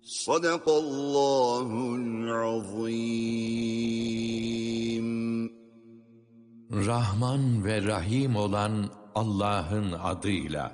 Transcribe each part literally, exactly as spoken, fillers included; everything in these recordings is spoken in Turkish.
Sadakallahul azim. Rahman ve Rahim olan Allah'ın adıyla.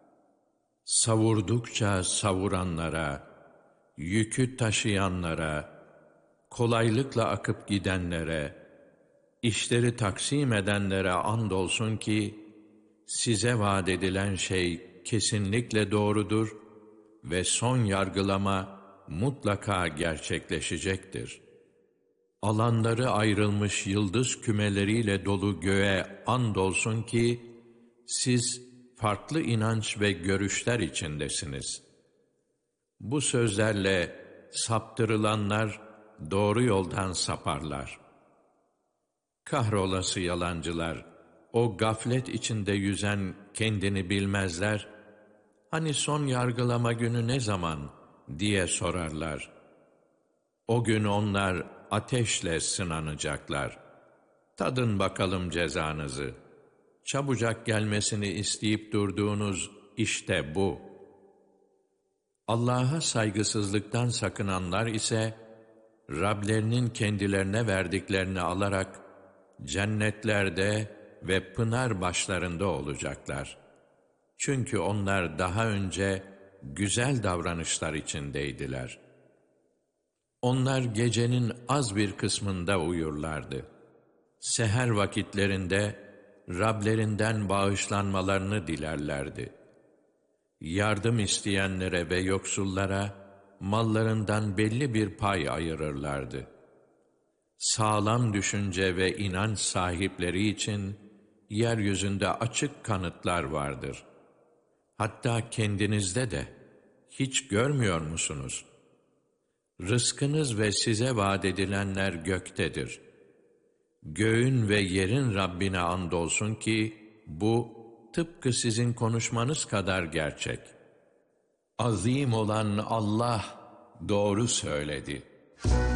Savurdukça savuranlara, yükü taşıyanlara, kolaylıkla akıp gidenlere, işleri taksim edenlere andolsun ki, size vaat edilen şey kesinlikle doğrudur ve son yargılama mutlaka gerçekleşecektir. Alanları ayrılmış yıldız kümeleriyle dolu göğe andolsun ki, siz farklı inanç ve görüşler içindesiniz. Bu sözlerle saptırılanlar doğru yoldan saparlar. Kahrolası yalancılar, o gaflet içinde yüzen kendini bilmezler, hani son yargılama günü ne zaman diye sorarlar. O gün onlar ateşle sınanacaklar. Tadın bakalım cezanızı. Çabucak gelmesini isteyip durduğunuz işte bu. Allah'a saygısızlıktan sakınanlar ise, Rablerinin kendilerine verdiklerini alarak, cennetlerde ve pınar başlarında olacaklar. Çünkü onlar daha önce güzel davranışlar içindeydiler. Onlar gecenin az bir kısmında uyurlardı. Seher vakitlerinde Rablerinden bağışlanmalarını dilerlerdi. Yardım isteyenlere ve yoksullara mallarından belli bir pay ayırırlardı. Sağlam düşünce ve inanç sahipleri için yeryüzünde açık kanıtlar vardır. Hatta kendinizde de hiç görmüyor musunuz? Rızkınız ve size vaat edilenler göktedir. Göğün ve yerin Rabbine andolsun ki bu tıpkı sizin konuşmanız kadar gerçek. Azim olan Allah doğru söyledi.